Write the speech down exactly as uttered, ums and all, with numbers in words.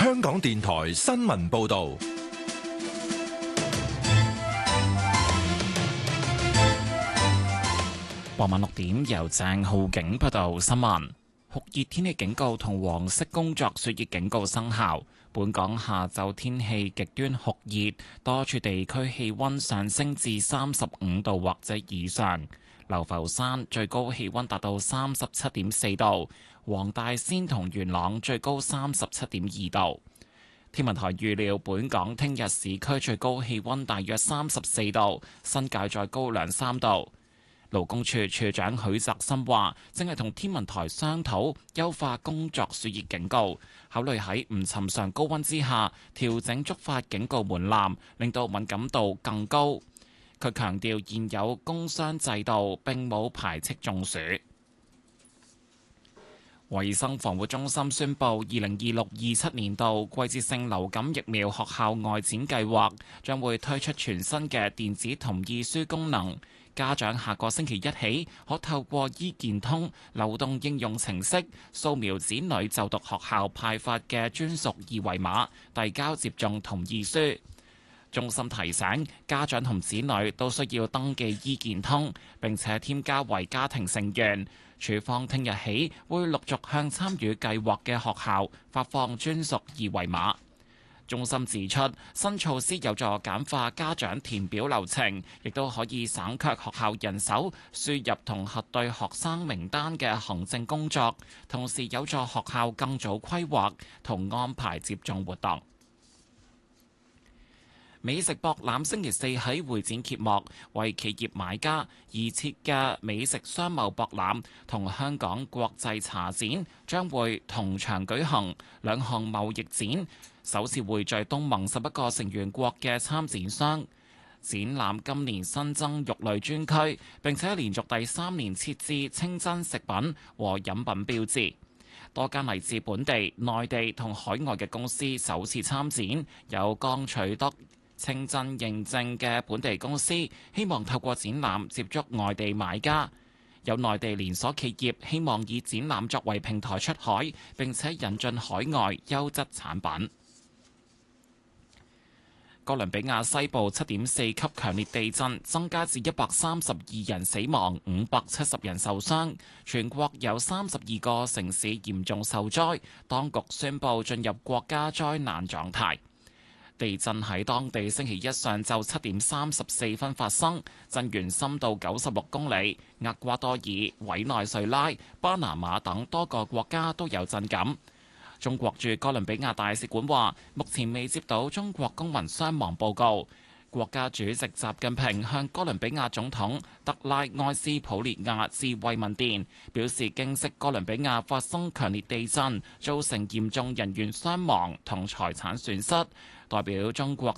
香港電台新聞報道。 傍晚六點，由鄭浩景報道新聞。酷熱天氣警告同黃色工作暑熱警告生效。本港下晝天氣極端酷熱，多處地區氣溫上升至三十五度或者以上。流浮山最高氣溫達到三十七點四度，黃大仙同元朗最高三十七點二度。天文台預料本港聽日市區最高氣溫大約三十四度，新界再高兩三度。勞工處處長許澤森話，正係同天文台商討優化工作暑熱警告，考慮喺唔尋常高溫之下調整觸發警告門檻，令到敏感度更高。佢強調現有工傷制度並冇排斥中暑。衛生防護中心宣布，二零二六二七年度季節性流感疫苗學校外展計劃將會推出全新嘅電子同意書功能。家長下個星期一起可透過醫健通流動應用程式掃描子女就讀學校派發嘅專屬二維碼，遞交接種同意書。中心提醒家長同子女都需要登記醫健通，並且添加為家庭成員。處方聽日起會陸續向參與計劃嘅學校發放專屬二維碼。中心指出，新措施有助簡化家長填表流程，亦都可以省卻學校人手輸入同核對學生名單嘅行政工作，同時有助學校更早規劃同安排接種活動。美食博覽星期四喺會展揭幕，為企業買家而設嘅美食商貿博覽同香港國際茶展將會同場舉行，兩項貿易展首次匯聚東盟十一個成員國嘅參展商。展覽今年新增肉類專區，並且連續第三年設置清真食品和飲品標誌。多間嚟自本地、內地同海外嘅公司首次參展，有剛取得清真認證嘅本地公司希望透過展覽接觸外地買家，有內地連鎖企業希望以展覽作為平台出海，並且引進海外優質產品。哥倫比亞西部七點四級強烈地震，增加至一百三十二人死亡，五百七十人受傷，全國有三十二個城市嚴重受災，當局宣布進入國家災難狀態。地震喺當地星期一上晝七點三十四分發生，震源深度九十六公里。厄瓜多爾、委內瑞拉、巴拿馬等多個國家都有震感。中國駐哥倫比亞大使館話，目前未接到中國公民傷亡報告。國家主席習近平向哥倫比亞總統德拉埃斯普列亞致慰問電，表示驚悉哥倫比亞發生強烈地震，造成嚴重人員傷亡同財產損失，代表中國